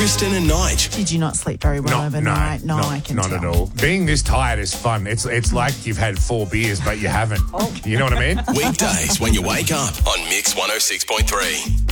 Kristen and Nige. Did you not sleep very well overnight? No, I can not tell. at all. Being this tired is fun. It's like you've had 4 beers, but you haven't. You know what I mean? Weekdays when you wake up on Mix 106.3.